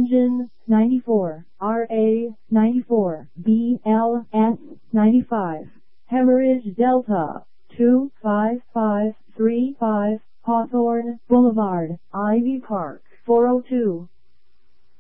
Engine 94, RA 94, BLS 95. Hemorrhage Delta 25535, Hawthorne Boulevard, Ivy Park, 402.